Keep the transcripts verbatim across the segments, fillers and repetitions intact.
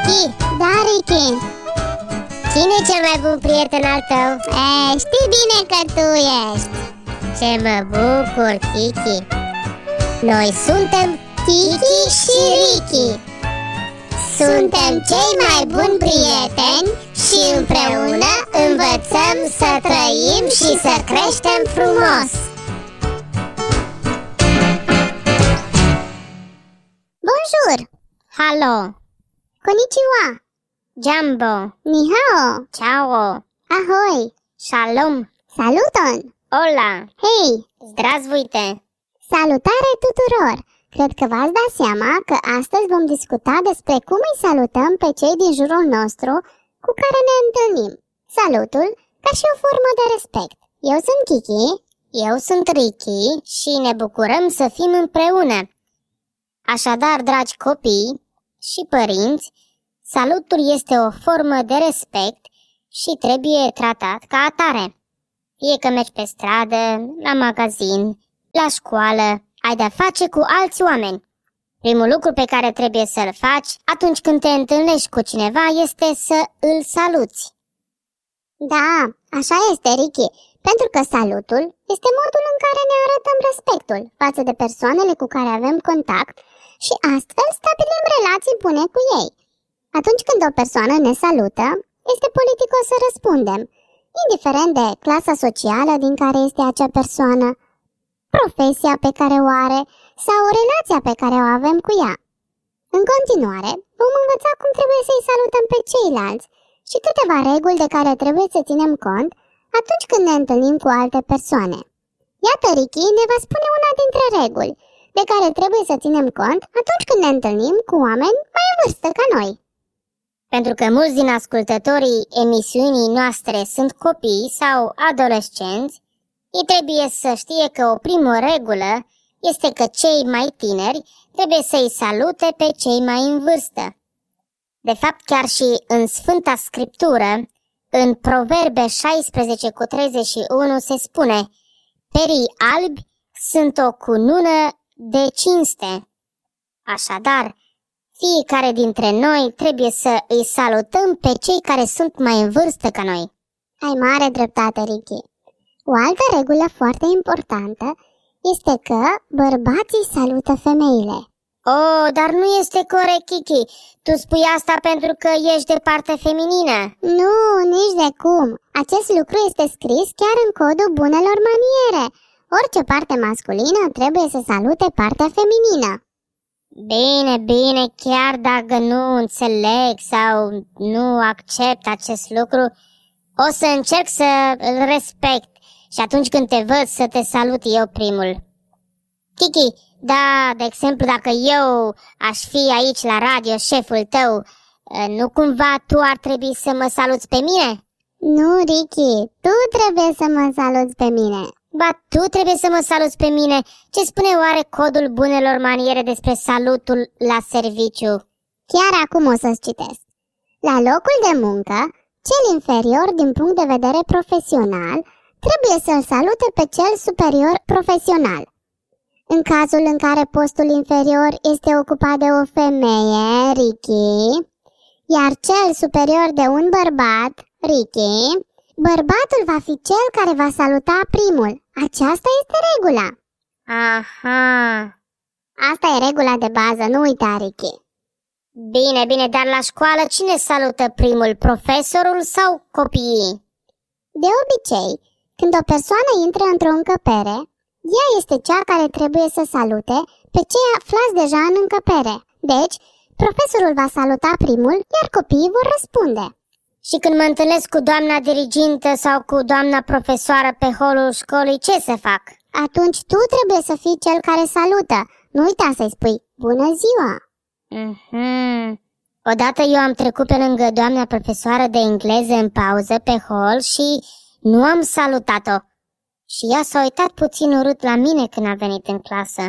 Kiki? Da, Ricky. Cine e cel mai bun prieten al tău? E, știi bine că tu ești. Ce mă bucur, Kiki. Noi suntem Kiki și Ricky. Suntem cei mai buni prieteni și împreună învățăm să trăim și să creștem frumos. Bonjour. Hello. Konnichiwa. Jambo. Ni hao. Ciao. Ahoi. Shalom. Saluton. Hola. Hei. Zdravstvuyte. Salutare tuturor. Cred că v-ați dat seama că astăzi vom discuta despre cum îi salutăm pe cei din jurul nostru cu care ne întâlnim. Salutul ca și o formă de respect. Eu sunt Kiki. Eu sunt Ricky și ne bucurăm să fim împreună. Așadar, dragi copii și părinți, salutul este o formă de respect și trebuie tratat ca atare. Fie că mergi pe stradă, la magazin, la școală, ai de-a face cu alți oameni. Primul lucru pe care trebuie să-l faci atunci când te întâlnești cu cineva este să îl saluți. Da, așa este, Ricky, pentru că salutul este modul în care ne arătăm respectul față de persoanele cu care avem contact și astfel stabilim relații bune cu ei. Atunci când o persoană ne salută, este politicos să răspundem, indiferent de clasa socială din care este acea persoană, profesia pe care o are sau relația pe care o avem cu ea. În continuare, vom învăța cum trebuie să-i salutăm pe ceilalți și câteva reguli de care trebuie să ținem cont atunci când ne întâlnim cu alte persoane. Iată, Ricky ne va spune una dintre reguli de care trebuie să ținem cont atunci când ne întâlnim cu oameni mai în vârstă ca noi. Pentru că mulți din ascultătorii emisiunii noastre sunt copii sau adolescenți, ei trebuie să știe că o primă regulă este că cei mai tineri trebuie să-i salute pe cei mai în vârstă. De fapt, chiar și în Sfânta Scriptură, în Proverbe șaisprezece cu treizeci și unu se spune: perii albi sunt o cunună de cinste. Așadar, fiecare dintre noi trebuie să îi salutăm pe cei care sunt mai în vârstă ca noi. Ai mare dreptate, Ricky. O altă regulă foarte importantă este că bărbații salută femeile. Oh, dar nu este corect, Kiki. Tu spui asta pentru că ești de parte feminină. Nu, nici de cum. Acest lucru este scris chiar în codul bunelor maniere. Orice parte masculină trebuie să salute partea feminină. Bine, bine, chiar dacă nu înțeleg sau nu accept acest lucru, o să încerc să îl respect și atunci când te văd să te salut eu primul. Kiki, da, de exemplu, dacă eu aș fi aici la radio, șeful tău, nu cumva tu ar trebui să mă saluți pe mine? Nu, Ricky, tu trebuie să mă saluți pe mine. Ba, tu trebuie să mă saluți pe mine. Ce spune oare codul bunelor maniere despre salutul la serviciu? Chiar acum o să-ți citesc. La locul de muncă, cel inferior din punct de vedere profesional trebuie să-l salute pe cel superior profesional. În cazul în care postul inferior este ocupat de o femeie, Ricky, iar cel superior de un bărbat, Ricky, bărbatul va fi cel care va saluta primul. Aceasta este regula. Aha. Asta e regula de bază, nu uita, Ricky. Bine, bine, dar la școală cine salută primul, profesorul sau copiii? De obicei, când o persoană intră într-o încăpere, ea este cea care trebuie să salute pe cei aflați deja în încăpere. Deci, profesorul va saluta primul, iar copiii vor răspunde. Și când mă întâlnesc cu doamna dirigintă sau cu doamna profesoară pe holul școlii, ce să fac? Atunci tu trebuie să fii cel care salută. Nu uita să-i spui bună ziua. Mm-hmm. Odată eu am trecut pe lângă doamna profesoară de engleză în pauză pe hol și nu am salutat-o. Și ea s-a uitat puțin urât la mine când a venit în clasă.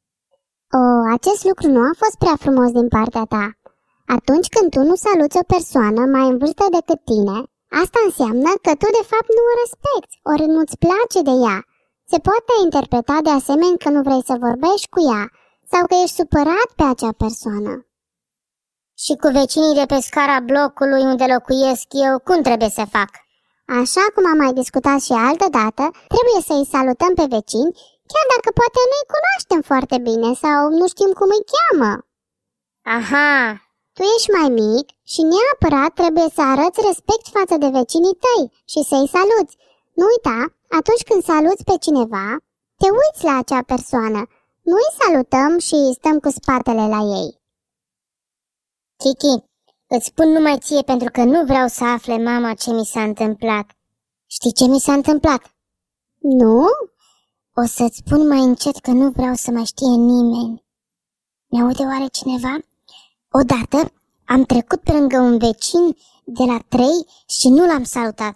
Oh, acest lucru nu a fost prea frumos din partea ta. Atunci când tu nu saluți o persoană mai în vârstă decât tine, asta înseamnă că tu de fapt nu o respecti, ori nu-ți place de ea. Se poate interpreta de asemenea că nu vrei să vorbești cu ea sau că ești supărat pe acea persoană. Și cu vecinii de pe scara blocului unde locuiesc eu, cum trebuie să fac? Așa cum am mai discutat și altă dată, trebuie să-i salutăm pe vecini, chiar dacă poate nu-i cunoaștem foarte bine sau nu știm cum îi cheamă. Aha! Tu ești mai mic și neapărat trebuie să arăți respect față de vecinii tăi și să-i saluți. Nu uita, atunci când saluți pe cineva, te uiți la acea persoană. Nu îi salutăm și stăm cu spatele la ei. Kiki, îți spun numai ție pentru că nu vreau să afle mama ce mi s-a întâmplat. Știi ce mi s-a întâmplat? Nu? O să-ți spun mai încet că nu vreau să mai știe nimeni. Mi-aude oare cineva? Odată am trecut pe lângă un vecin de la trei și nu l-am salutat.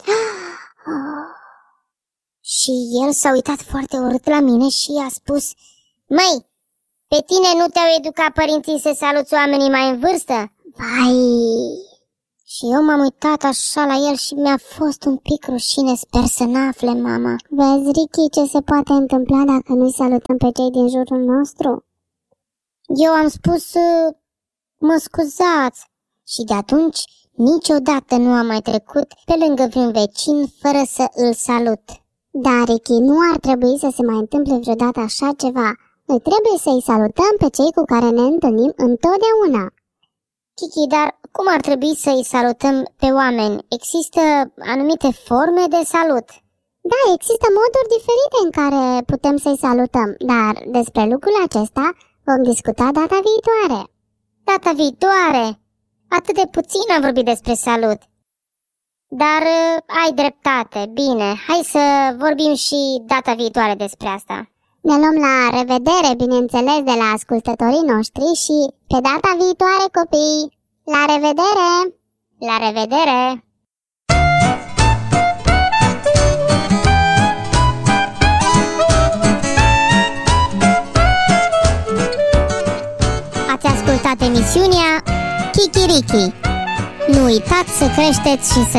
Și el s-a uitat foarte urât la mine și a spus: Măi, pe tine nu te-au educat părinții să saluți oamenii mai în vârstă? Vai! Și eu m-am uitat așa la el și mi-a fost un pic rușine, sper să n-afle mama. Vezi, Ricky, ce se poate întâmpla dacă nu-i salutăm pe cei din jurul nostru? Eu am spus: mă scuzați. Și de atunci niciodată nu am mai trecut pe lângă vreun vecin fără să îl salut. Da, Ricky, nu ar trebui să se mai întâmple vreodată așa ceva. Noi trebuie să-i salutăm pe cei cu care ne întâlnim întotdeauna. Kiki, dar cum ar trebui să-i salutăm pe oameni? Există anumite forme de salut. Da, există moduri diferite în care putem să-i salutăm, dar despre lucrul acesta vom discuta data viitoare. Data viitoare? Atât de puțin am vorbit despre salut. Dar uh, ai dreptate, bine, hai să vorbim și data viitoare despre asta. Ne luăm la revedere, bineînțeles, de la ascultătorii noștri și pe data viitoare, copii! La revedere! La revedere! Ați ascultat emisiunea Kikiriki. Nu uitați să creșteți și să